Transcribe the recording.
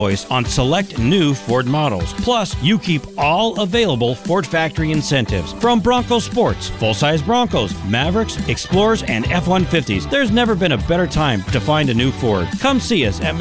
on select new Ford models. Plus, you keep all available Ford factory incentives from Bronco Sports, full-size Broncos, Mavericks, Explorers, and F-150s. There's never been a better time to find a new Ford. Come see us at